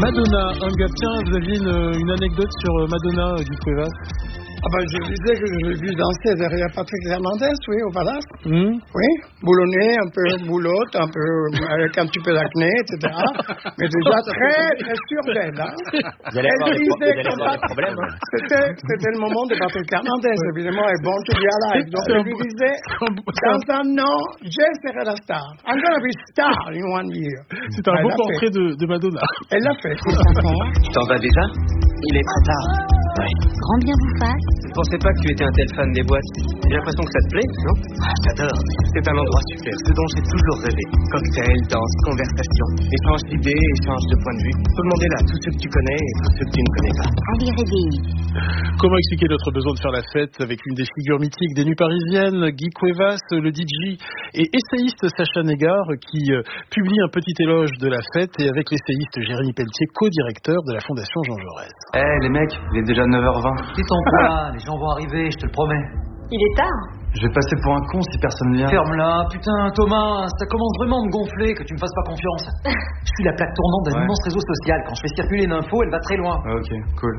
Madonna, un gars, tiens, vous aviez une anecdote sur Madonna, Guy Cuevas? Je disais que je l'ai vu danser derrière Patrick Hernandez, oui, au Palace. Oui, boulonné, un peu boulotte, un peu avec un petit peu d'acné, etc. Mais déjà très, très sûr d'elle. Hein. Vous allez avoir des problèmes. C'était le moment de Patrick Hernandez, évidemment, et Born to be Alive. Donc, je lui disais, dans un an, je serai la star. I'm gonna be star in 1 year. C'est un beau portrait de Madonna. Elle l'a fait. Tu t'en vas déjà? Il est trop tard. Oui. Grand bien vous fasse. Je pensais pas que tu étais un tel fan des boîtes. J'ai l'impression que ça te plaît, non? J'adore. C'est un endroit super, ce dont j'ai toujours rêvé. Cocktail, danse, conversation, échange d'idées, échange de points de vue. Tout le monde est là, tous ceux que tu connais et tous ceux que tu ne connais pas. Allez, réveille. Comment expliquer notre besoin de faire la fête avec une des figures mythiques des nuits parisiennes, Guy Cuevas, le DJ et essayiste Sacha Négard, qui publie un petit éloge de la fête, et avec l'essayiste Jérémy Pelletier, co-directeur de la Fondation Jean Jaurès. Les mecs, il est déjà 9h20. Détends-toi, les gens vont arriver, je te le promets. Il est tard. Je vais passer pour un con si personne vient. Ferme-la, putain, Thomas, ça commence vraiment à me gonfler que tu me fasses pas confiance. Je suis la plaque tournante d'un immense réseau social. Quand je fais circuler une info, elle va très loin. Ok, cool.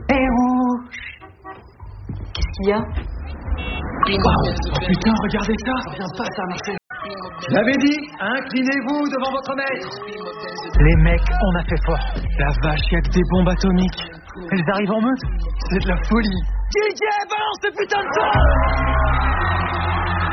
Qu'est-ce qu'il y a? Oh putain, regardez ça, ça vient pas ça, Marcel. J'avais dit, inclinez-vous devant votre maître. Les mecs, on a fait fort. La vache, y'a que des bombes atomiques. Elles arrivent en meute. C'est de la folie. DJ, balance ce putain de son!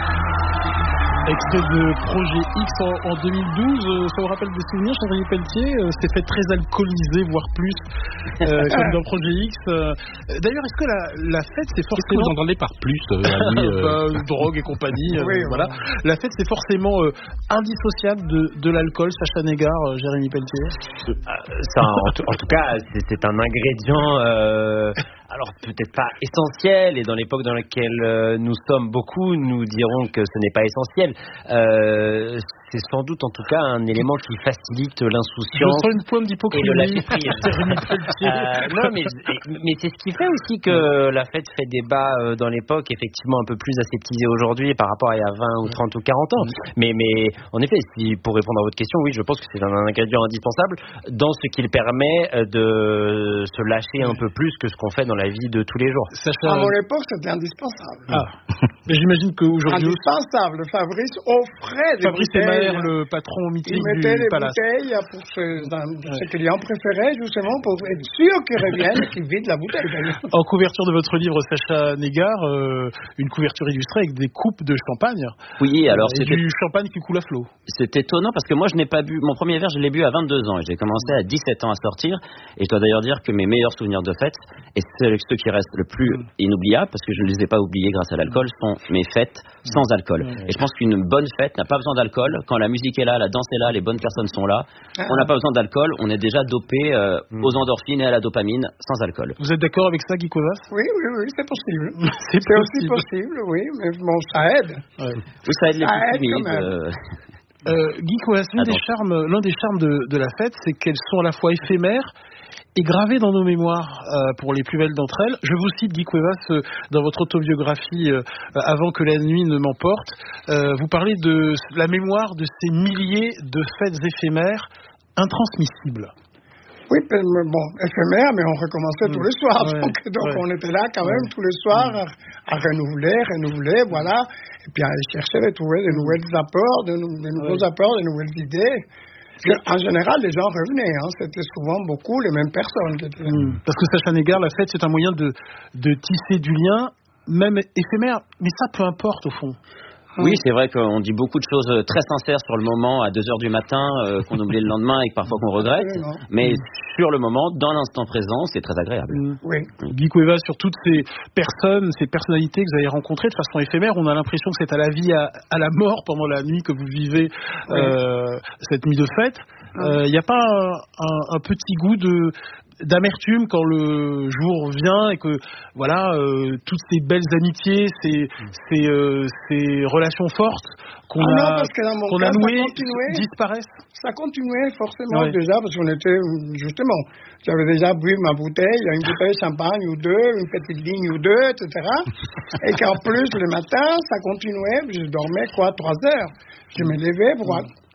Extrait de Projet X en 2012, ça vous rappelle des souvenirs, Jérémy Pelletier? C'était fait très alcoolisé, voire plus, comme dans Projet X. D'ailleurs, est-ce que la fête, c'est forcément... Qu'est-ce que vous entendez par plus, drogue et compagnie, oui, voilà. La fête, c'est forcément indissociable de l'alcool, Sacha Négard, Jérémy Pelletier? Ça, en tout cas, c'est un ingrédient... alors peut-être pas essentiel, et dans l'époque dans laquelle nous sommes beaucoup, nous dirons que ce n'est pas essentiel. C'est sans doute en tout cas un élément qui facilite l'insouciance. Je sens une pointe d'hypocrisie. Et le lâcher prise. Non, mais c'est ce qui fait aussi que la fête fait débat dans l'époque, effectivement un peu plus aseptisée aujourd'hui par rapport à il y a 20 ou 30 ou 40 ans. Mais en effet, pour répondre à votre question, oui, je pense que c'est un ingrédient indispensable dans ce qu'il permet de se lâcher un peu plus que ce qu'on fait dans la vie de tous les jours. À mon époque, c'était indispensable. Mais j'imagine qu'aujourd'hui... Indispensable. Fabrice offrait des bouteilles. Le patron mythique du Palace. Il mettait des bouteilles pour ses clients préférés, justement, pour être sûr qu'ils reviennent et qu'ils vident la bouteille. En couverture de votre livre, Sacha Négard, une couverture illustrée avec des coupes de champagne. Oui, alors c'est du champagne qui coule à flot. C'est étonnant parce que moi, je n'ai pas bu... Mon premier verre, je l'ai bu à 22 ans et j'ai commencé à 17 ans à sortir. Et je dois d'ailleurs dire que mes meilleurs souvenirs de fête, et ceux qui restent le plus inoubliables, parce que je ne les ai pas oubliés grâce à l'alcool, sont mes fêtes sans alcool. Et je pense qu'une bonne fête n'a pas besoin d'alcool. Quand la musique est là, la danse est là, les bonnes personnes sont là, on n'a pas besoin d'alcool, on est déjà dopé aux endorphines et à la dopamine sans alcool. Vous êtes d'accord avec ça, Guy Cuevas? Oui, c'est possible. C'est aussi possible, oui, mais bon, ça aide. Oui, ça aide les plus timides. Guy Cuevas, l'un des charmes de la fête, c'est qu'elles sont à la fois éphémères et gravées dans nos mémoires pour les plus belles d'entre elles. Je vous cite, Guy Cuevas, dans votre autobiographie Avant que la nuit ne m'emporte, vous parlez de la mémoire de ces milliers de fêtes éphémères intransmissibles. Oui, bon, éphémère, mais on recommençait tous les soirs. Donc on était là quand même tous les soirs à renouveler, voilà. Et puis à aller chercher et trouver de nouvelles apports, de nouveaux apports, de nouvelles idées. En général, les gens revenaient. C'était souvent beaucoup les mêmes personnes qui étaient là. Parce que Sacha Négard, la fête, c'est un moyen de tisser du lien, même éphémère. Mais ça, peu importe au fond. Oui, c'est vrai qu'on dit beaucoup de choses très sincères sur le moment, à 2h du matin, qu'on oublie le lendemain et que parfois qu'on regrette. Mais sur le moment, dans l'instant présent, c'est très agréable. Oui. Guy Cuevas, sur toutes ces personnes, ces personnalités que vous avez rencontrées de façon éphémère, on a l'impression que c'est à la vie, à la mort pendant la nuit que vous vivez cette nuit de fête. Il n'y a pas un petit goût d'amertume quand le jour vient et que voilà toutes ces belles amitiés, ces relations fortes qu'on a nouées disparaissent? Ça continuait forcément déjà parce qu'on était justement, j'avais déjà bu ma bouteille, une bouteille de champagne ou deux, une petite ligne ou deux, etc. Et qu'en plus le matin ça continuait, je dormais 3 heures. Je me levais pour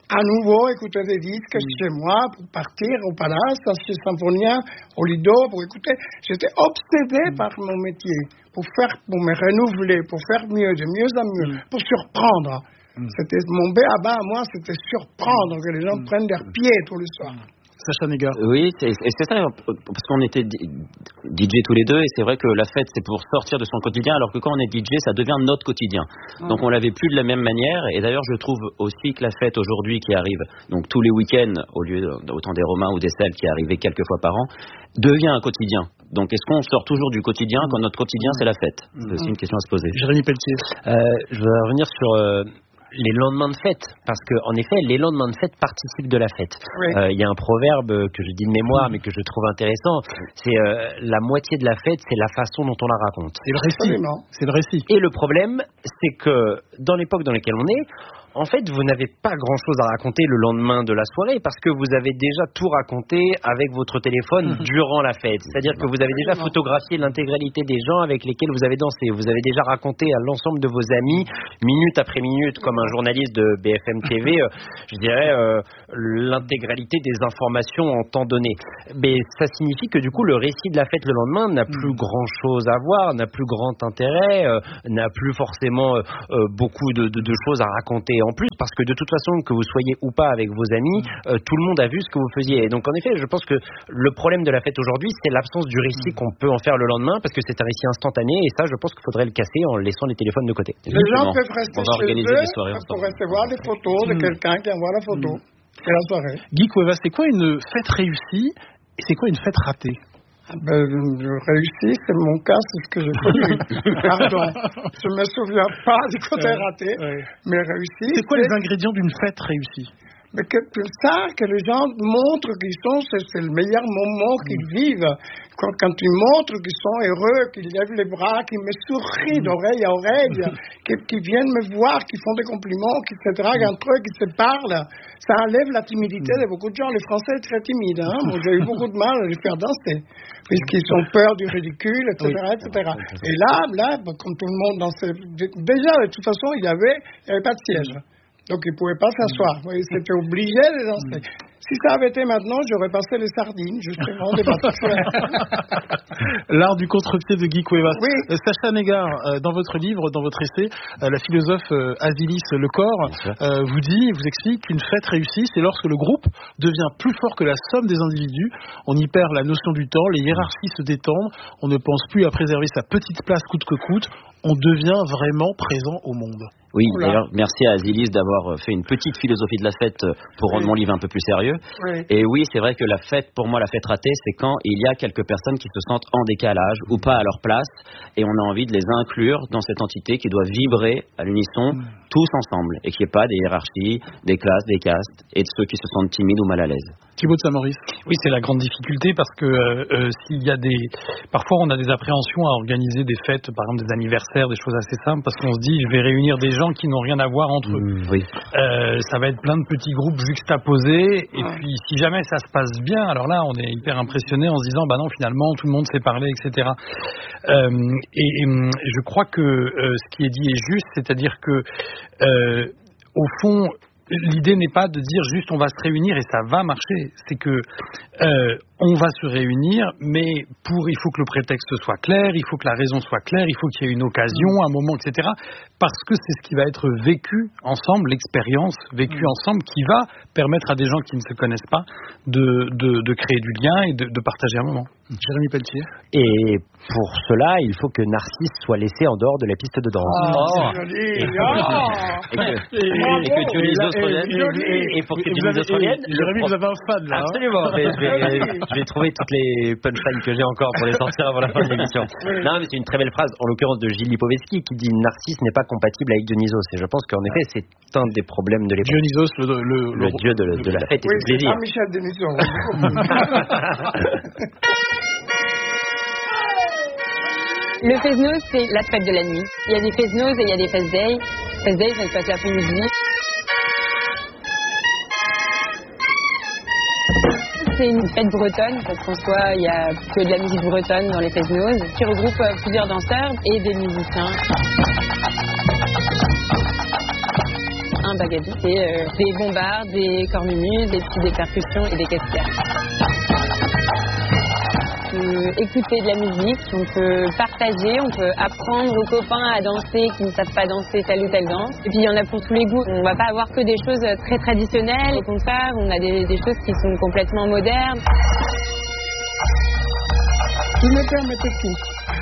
à nouveau écouter des disques chez moi pour partir au Palace, chez Symphonia, au Lido, pour écouter. J'étais obsédé par mon métier, pour me renouveler, pour faire mieux, de mieux en mieux, pour surprendre. C'était mon B.A.-ba à moi, c'était surprendre que les gens prennent leurs pieds tous les soirs. Sacha Néga. Oui, c'est ça, parce qu'on était DJ tous les deux, et c'est vrai que la fête, c'est pour sortir de son quotidien, alors que quand on est DJ, ça devient notre quotidien. Donc on l'avait plus de la même manière, et d'ailleurs je trouve aussi que la fête aujourd'hui qui arrive, donc tous les week-ends, au lieu autant des Romains ou des Celtes qui arrivaient quelques fois par an, devient un quotidien. Donc est-ce qu'on sort toujours du quotidien quand notre quotidien c'est la fête? C'est aussi une question à se poser. Jérémy Pelletier. Je veux revenir sur... les lendemains de fête, parce que en effet, les lendemains de fête participent de la fête. Il y a un proverbe que je dis de mémoire, mais que je trouve intéressant, c'est la moitié de la fête, c'est la façon dont on la raconte. C'est le récit. C'est le récit. Et le problème, c'est que dans l'époque dans laquelle on est, en fait, vous n'avez pas grand-chose à raconter le lendemain de la soirée, parce que vous avez déjà tout raconté avec votre téléphone durant la fête. C'est-à-dire que vous avez déjà photographié l'intégralité des gens avec lesquels vous avez dansé. Vous avez déjà raconté à l'ensemble de vos amis, minute après minute, comme un journaliste de BFM TV, je dirais, l'intégralité des informations en temps donné. Mais ça signifie que du coup, le récit de la fête le lendemain n'a plus grand-chose à voir, n'a plus grand intérêt, n'a plus forcément beaucoup de choses à raconter en plus, parce que de toute façon, que vous soyez ou pas avec vos amis, tout le monde a vu ce que vous faisiez. Et donc en effet, je pense que le problème de la fête aujourd'hui, c'est l'absence du récit qu'on peut en faire le lendemain, parce que c'est un récit instantané, et ça, je pense qu'il faudrait le casser en laissant les téléphones de côté. Les gens peuvent rester chez eux pour recevoir des photos de quelqu'un qui envoie la photo. C'est la soirée. Guy Cuevas, c'est quoi une fête réussie et c'est quoi une fête ratée? Réussi, c'est mon cas, c'est ce que j'ai connu. Pardon, je me souviens pas du côté raté, mais réussi. C'est quoi les ingrédients d'une fête réussie? Mais que les gens montrent qu'ils sont, c'est le meilleur moment qu'ils vivent. Quand ils montrent qu'ils sont heureux, qu'ils lèvent les bras, qu'ils me sourient d'oreille à oreille, qu'ils viennent me voir, qu'ils font des compliments, qu'ils se draguent entre eux, qu'ils se parlent, ça enlève la timidité de beaucoup de gens. Les Français sont très timides. Moi, j'ai eu beaucoup de mal à les faire danser, puisqu'ils ont peur du ridicule, etc. etc. Et là, comme tout le monde dansait, déjà, de toute façon, il n'y avait pas de siège. Donc, ils ne pouvaient pas s'asseoir. C'était obligé de danser. Si ça avait été maintenant, j'aurais passé les sardines, justement, des bateaux. L'art du contre-pied de Guy Cuevas. Oui. Sacha Néga, dans votre livre, dans votre essai, la philosophe Azilis Lecor vous explique qu'une fête réussie, c'est lorsque le groupe devient plus fort que la somme des individus. On y perd la notion du temps, les hiérarchies se détendent, on ne pense plus à préserver sa petite place coûte que coûte, on devient vraiment présent au monde. Oui, d'ailleurs, merci à Azilis d'avoir fait une petite philosophie de la fête pour rendre mon livre un peu plus sérieux. Et oui, c'est vrai que la fête, pour moi, la fête ratée, c'est quand il y a quelques personnes qui se sentent en décalage ou pas à leur place, et on a envie de les inclure dans cette entité qui doit vibrer à l'unisson tous ensemble, et qu'il n'y ait pas des hiérarchies, des classes, des castes, et de ceux qui se sentent timides ou mal à l'aise. Thibaut de Saint-Maurice. Oui, c'est la grande difficulté, parce que s'il y a parfois on a des appréhensions à organiser des fêtes, par exemple des anniversaires, des choses assez simples, parce qu'on se dit je vais réunir des gens qui n'ont rien à voir entre eux. Ça va être plein de petits groupes juxtaposés, et puis si jamais ça se passe bien, alors là on est hyper impressionné en se disant bah non, finalement tout le monde s'est parlé, etc. Et je crois que ce qui est dit est juste, c'est-à-dire que au fond, l'idée n'est pas de dire juste on va se réunir et ça va marcher, c'est que on va se réunir, mais il faut que le prétexte soit clair, il faut que la raison soit claire, il faut qu'il y ait une occasion, un moment, etc. Parce que c'est ce qui va être vécu ensemble, l'expérience vécue ensemble, qui va permettre à des gens qui ne se connaissent pas de créer du lien et de partager un moment. Jérémy Pelletier. Et pour cela, il faut que Narcisse soit laissé en dehors de la piste de danse. Et que Dionysos revienne. Et pour que Dionysos revienne. Jérémy, vous avez un fan là. Absolument. Je vais trouver toutes les punchlines que j'ai encore pour les sortir avant la fin de l'émission. Non, mais c'est une très belle phrase, en l'occurrence de Gilles Lipovetsky, qui dit Narcisse n'est pas compatible avec Dionysos. Et je pense qu'en effet, c'est un des problèmes de l'époque. Dionysos, le dieu de la fête et du plaisir. Oui, c'est Michel Dionysos. Le Fest-Noz, c'est la fête de la nuit. Il y a des Fest-Noz et il y a des Fest-Day. Fest-Day, ça se passe l'après-midi. C'est une fête bretonne, parce qu'en soi, il n'y a que de la musique bretonne dans les Fest-Noz, qui regroupe plusieurs danseurs et des musiciens. Un un bagadi. C'est des bombardes, des cornemuses, des percussions et des caisse-pierres. On peut écouter de la musique, on peut partager, on peut apprendre aux copains à danser qui ne savent pas danser telle ou telle danse. Et puis il y en a pour tous les goûts. On va pas avoir que des choses très traditionnelles. Au contraire, on a des choses qui sont complètement modernes. Vous me permettez tout.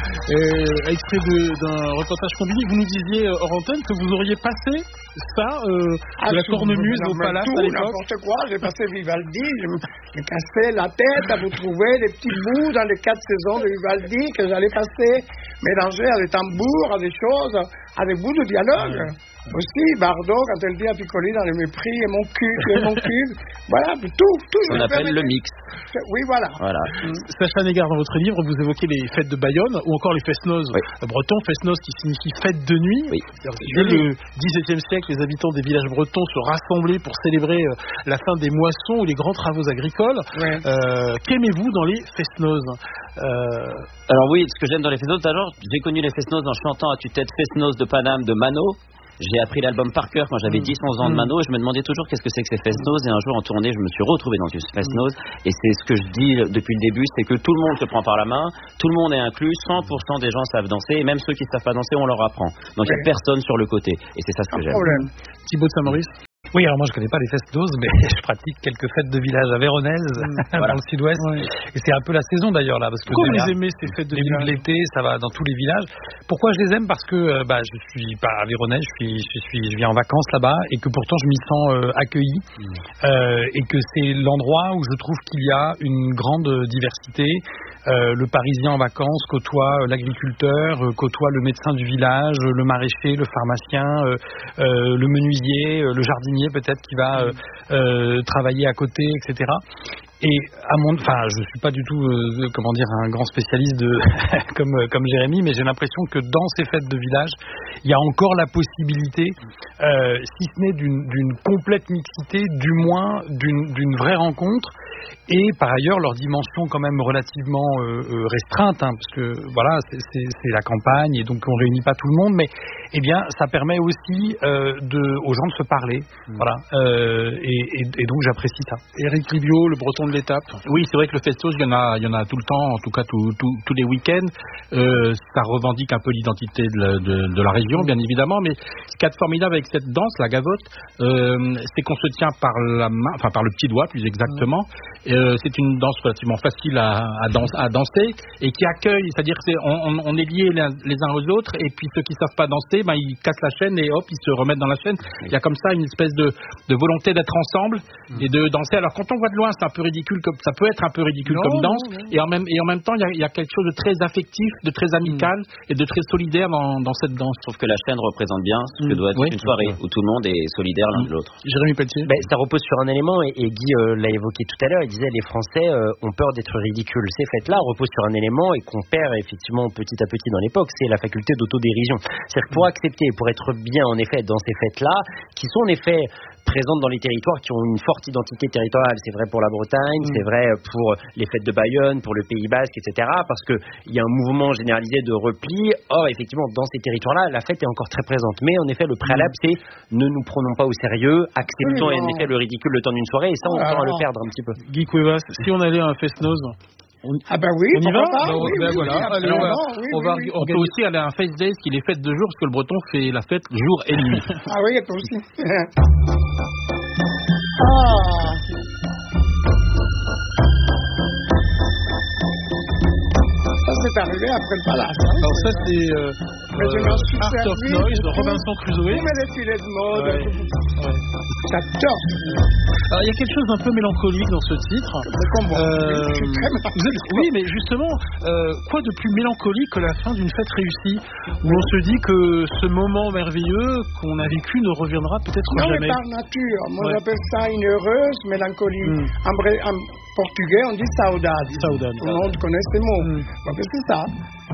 Extrait d'un reportage combiné, vous nous disiez hors antenne que vous auriez passé ça, de la cornemuse au palace à l'époque. N'importe quoi, j'ai passé Vivaldi, je me cassais la tête à vous trouver des petits bouts dans les 4 saisons de Vivaldi que j'allais passer, mélangés à des tambours, à des choses, à des bouts de dialogue. Aussi, Bardot, quand elle dit à Piccoli dans le mépris, et mon cul, voilà, tout. On appelle le mix. Oui, voilà. Sacha Négard, dans votre livre, vous évoquez les fêtes de Bayonne, ou encore les fest-noz bretons, fest-noz qui signifie fête de nuit. Oui. Dès le XVIIe siècle, les habitants des villages bretons se rassemblaient pour célébrer la fin des moissons ou les grands travaux agricoles. Qu'aimez-vous dans les fest-noz? Alors oui, ce que j'aime dans les fest-noz, alors j'ai connu les fest-noz en chantant à tue-tête Fest-noz de Paname de Mano. J'ai appris l'album par cœur quand j'avais 10-11 ans de Mano et je me demandais toujours qu'est-ce que c'est que ces fest-noz, et un jour en tournée je me suis retrouvé dans une fest-noz et c'est ce que je dis depuis le début, c'est que tout le monde se prend par la main, tout le monde est inclus, 100% des gens savent danser et même ceux qui ne savent pas danser on leur apprend, donc il n'y a personne sur le côté et c'est ça ce que j'aime. Thibaut de Saint-Maurice. Oui, alors moi je connais pas les fest-noz, mais je pratique quelques fêtes de village à Véronèse, dans le sud-ouest. Et c'est un peu la saison d'ailleurs là, parce que pourquoi vous aimez ces fêtes de début village? De l'été, ça va dans tous les villages. Pourquoi je les aime? Parce que je suis pas à Véronèse, je viens en vacances là-bas et que pourtant je m'y sens accueilli et que c'est l'endroit où je trouve qu'il y a une grande diversité. Le Parisien en vacances côtoie l'agriculteur, côtoie le médecin du village, le maraîcher, le pharmacien, le menuisier, le jardinier peut-être qui va travailler à côté, etc. Et je suis pas du tout, un grand spécialiste comme Jérémy, mais j'ai l'impression que dans ces fêtes de village, il y a encore la possibilité, si ce n'est d'une complète mixité, du moins d'une vraie rencontre. Et par ailleurs, leur dimension quand même relativement restreinte, parce que voilà, c'est la campagne et donc on réunit pas tout le monde, mais ça permet aussi aux gens de se parler, voilà. Et donc j'apprécie ça. Éric Libio, le breton de l'étape. Oui, c'est vrai que le fest-noz, il y en a tout le temps, en tout cas tous les week-ends. Ça revendique un peu l'identité de la région, bien évidemment, mais ce qu'il y a de formidable avec cette danse, la gavotte, c'est qu'on se tient par la main, enfin par le petit doigt plus exactement. C'est une danse relativement facile à danser et qui accueille, c'est-à-dire qu'on est liés les uns aux autres et puis ceux qui savent pas danser, ils cassent la chaîne et hop, ils se remettent dans la chaîne. Il y a comme ça une espèce de volonté d'être ensemble et de danser. Alors quand on voit de loin, c'est un peu ridicule, ça peut être un peu ridicule comme danse. Et en même temps, il y a quelque chose de très affectif, de très amical et de très solidaire dans cette danse. Je trouve que la chaîne représente bien ce que doit être une soirée où tout le monde est solidaire l'un de l'autre. Jérémy Pelletier. Ça repose sur un élément et Guy l'a évoqué tout à l'heure. Il disait les Français ont peur d'être ridicules. Ces fêtes-là reposent sur un élément et qu'on perd effectivement petit à petit dans l'époque, c'est la faculté d'autodérision. C'est-à-dire que pour accepter, pour être bien en effet dans ces fêtes-là, qui sont en effet présentes dans les territoires qui ont une forte identité territoriale. C'est vrai pour la Bretagne, c'est vrai pour les fêtes de Bayonne, pour le Pays Basque, etc. Parce qu'il y a un mouvement généralisé de repli. Or, effectivement, dans ces territoires-là, la fête est encore très présente. Mais en effet, le préalable, c'est ne nous prenons pas au sérieux, acceptons en effet le ridicule le temps d'une soirée, et ça, on tend à le perdre un petit peu. Guy Cuevas, si on allait à un fest-noz, Ah ben oui, on y va. On peut aussi aller à un fest days qui les fête de jour, parce que le breton fait la fête jour et nuit. Ah oui, toi aussi. Ça c'est arrivé après le palace. Alors ça c'est Art of Noise, Robinson Crusoe. Tous mes défilés de mode. J'adore. Alors il y a quelque chose d'un peu mélancolique dans ce titre. Oui, mais justement, quoi de plus mélancolique que la fin d'une fête réussie, où on se dit que ce moment merveilleux qu'on a vécu ne reviendra peut-être jamais. Non, mais par nature. Moi j'appelle ça une heureuse mélancolie. En portugais, on dit saudade. Tout le monde connaît ces mots. Donc c'est ça.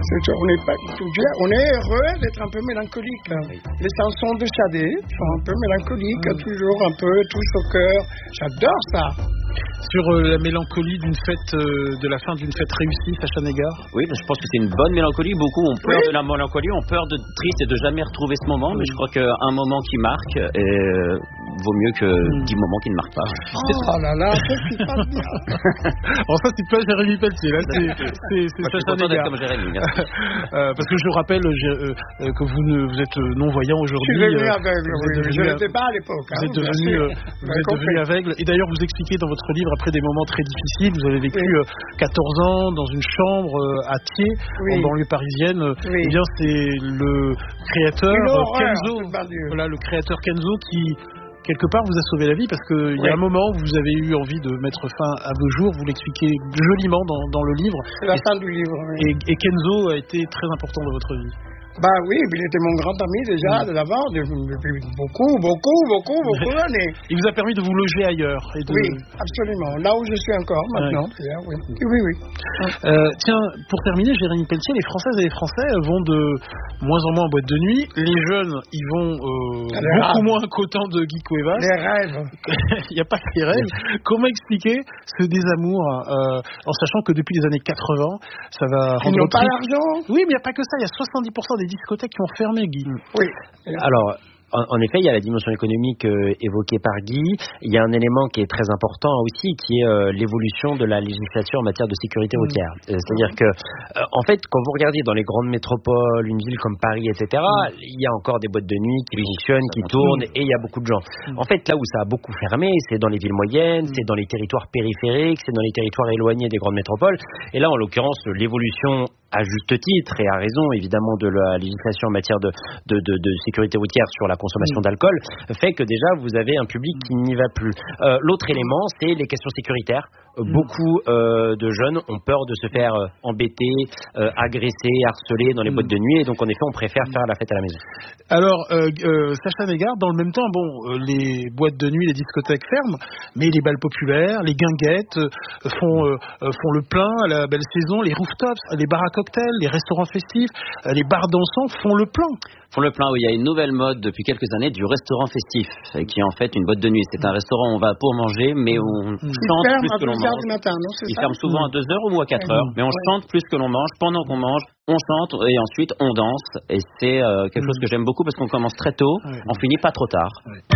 On est heureux d'être un peu mélancolique. Les chansons de Chadé sont un peu mélancoliques, toujours un peu touche au cœur. J'adore ça. Sur la mélancolie d'une fête, de la fin d'une fête réussie, Sacha Négar. Oui, je pense que c'est une bonne mélancolie. Beaucoup ont peur de la mélancolie, ont peur de triste et de jamais retrouver ce moment. Mais je crois qu'un moment qui marque vaut mieux que 10 moments qui ne marquent pas. Oh là là, qu'est-ce qui passe bien. Enfin, c'est pas Jérémy Pelletier, là, c'est Sacha Négar. Comme Jérémy, parce que je rappelle que vous êtes non-voyant aujourd'hui. Je suis devenu aveugle, oui. Je n'étais pas à l'époque. Vous êtes devenu aveugle. Et d'ailleurs, vous expliquez dans votre livre, après des moments très difficiles, vous avez vécu 14 ans dans une chambre à Thiers, en banlieue parisienne. Eh bien, c'est le créateur Kenzo, le créateur Kenzo qui quelque part vous a sauvé la vie, parce qu'il y a un moment où vous avez eu envie de mettre fin à vos jours, vous l'expliquez joliment dans le livre. C'est la fin du livre. Oui. Et Kenzo a été très important dans votre vie. Bah oui, il était mon grand ami déjà de l'avant depuis beaucoup d'années. Il vous a permis de vous loger ailleurs. Oui, absolument. Là où je suis encore maintenant. Oui. Tiens, pour terminer, Jérémy Pelletier, les Françaises et les Français vont de moins en moins en boîte de nuit. Les jeunes, ils vont beaucoup moins qu'au temps de Guy Cuevas. Les rêves. Il n'y a pas que les rêves. Comment expliquer ce désamour en sachant que depuis les années 80, ça va rendre... Ils n'ont pas l'argent. Oui, mais il n'y a pas que ça. Il y a 70% des discothèques qui ont fermé, Guy. Oui. Alors, en effet, il y a la dimension économique évoquée par Guy. Il y a un élément qui est très important aussi, qui est l'évolution de la législation en matière de sécurité routière. C'est-à-dire que, en fait, quand vous regardez dans les grandes métropoles, une ville comme Paris, etc., il y a encore des boîtes de nuit qui fonctionnent, qui tournent, et il y a beaucoup de gens. En fait, là où ça a beaucoup fermé, c'est dans les villes moyennes, c'est dans les territoires périphériques, c'est dans les territoires éloignés des grandes métropoles. Et là, en l'occurrence, l'évolution, à juste titre et à raison évidemment de la législation en matière de sécurité routière sur la consommation d'alcool, fait que déjà vous avez un public qui n'y va plus. L'autre élément, c'est les questions sécuritaires. Beaucoup de jeunes ont peur de se faire embêter, agresser, harceler dans les boîtes de nuit, et donc en effet on préfère faire la fête à la maison. Alors Sacha Négar, dans le même temps, les boîtes de nuit, les discothèques ferment, mais les balles populaires, les guinguettes font le plein à la belle saison, les rooftops, les bars à cocktails, les restaurants festifs, les bars dansants font le plein. Font le plein, où il y a une nouvelle mode depuis quelques années du restaurant festif, qui est en fait une boîte de nuit. C'est un restaurant où on va pour manger, mais on chante plus que l'on mange. Il ferme souvent à 2h ou à 4h, mais on chante plus que l'on mange. Pendant qu'on mange, on chante et ensuite on danse. Et c'est quelque chose que j'aime beaucoup parce qu'on commence très tôt, on finit pas trop tard.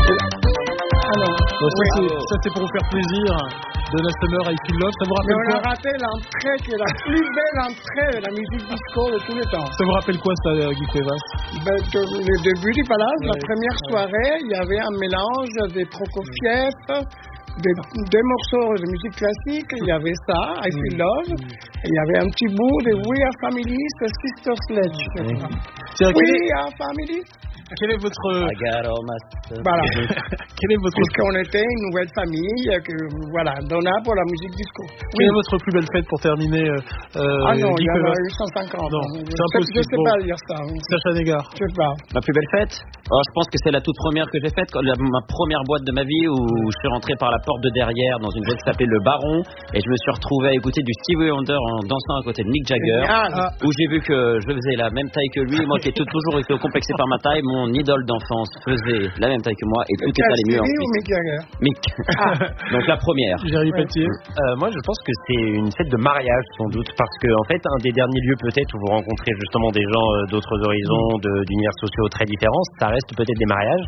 Alors, ça c'est pour vous faire plaisir. Donna Summer, I Feel Love, ça vous rappelle quoi? On a raté l'entrée qui est la plus belle entrée de la musique disco de tous les temps. Ça vous rappelle quoi, ça, Guy Cuevas? Le début du Palace, la première soirée, il y avait un mélange des Prokofiev, des morceaux de musique classique, il y avait ça, I Feel Love, et il y avait un petit bout de We Are Family, Sister Sledge. We Are Family. Quel est votre... Voilà. Quel est votre... Puisqu'on était une nouvelle famille, Donna pour la musique disco. Quelle est votre plus belle fête pour terminer non, il y en a eu 150. Non, c'est Je impossible. ne sais pas dire ça. Sacha Négar. Je sais pas. Ma plus belle fête? Je pense que c'est la toute première que j'ai faite, ma première boîte de ma vie, où je suis rentré par la porte de derrière dans une boîte qui s'appelait Le Baron, et je me suis retrouvé à écouter du Stevie Wonder en dansant à côté de Mick Jagger, où j'ai vu que je faisais la même taille que lui, moi qui ai toujours été complexé par ma taille, mon idole d'enfance faisait la même taille que moi, et tout est allé mieux ensuite. Mick Jagger. Mick. Donc la première. Jérémy Pelletier. Moi je pense que c'est une fête de mariage sans doute, parce que en fait un des derniers lieux peut-être où vous rencontrez justement des gens d'autres horizons, d'univers sociaux très différents, ça reste peut-être des mariages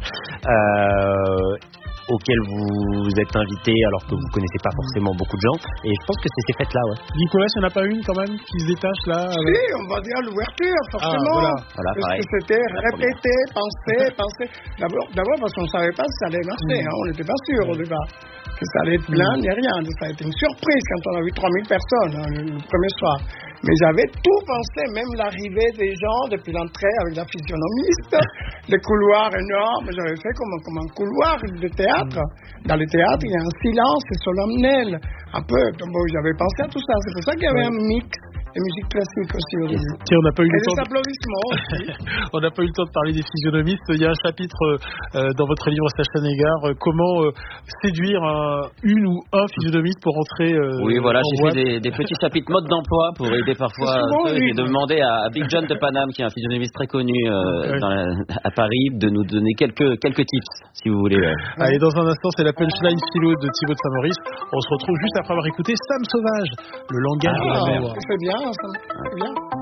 auxquels vous êtes invité alors que vous connaissez pas forcément beaucoup de gens, et je pense que c'est ces fêtes-là. Nicolas, il n'y en a pas une quand même qui se détache là Si, on va dire l'ouverture, forcément. Parce que c'était répété, pensé. D'abord parce qu'on ne savait pas si ça allait marcher, on n'était pas sûr au départ que ça allait être plein, ni rien. Ça a été une surprise quand on a vu 3000 personnes le premier soir. Mais j'avais tout pensé, même l'arrivée des gens depuis l'entrée avec la physionomiste, les couloirs énormes. J'avais fait comme un couloir de théâtre. Dans le théâtre, il y a un silence solennel. Un peu, j'avais pensé à tout ça. C'est pour ça qu'il y avait un mix et musique classique aussi au début. Tiens, on n'a pas eu et le des temps. applaudissements aussi. On n'a pas eu le temps de parler des physionomistes. Il y a un chapitre dans votre livre Sacha Négard, comment séduire une ou un physionomiste pour entrer. Oui, voilà, j'ai fait des petits chapitres mode d'emploi pour aider parfois. J'ai demandé à Big John de Paname, qui est un physionomiste très connu à Paris, de nous donner quelques tips, si vous voulez. Allez, dans un instant, c'est la punchline philo de Thibaut de Saint-Maurice. On se retrouve juste après avoir écouté Sam Sauvage, le langage de la mer. C'est bien, c'est bien.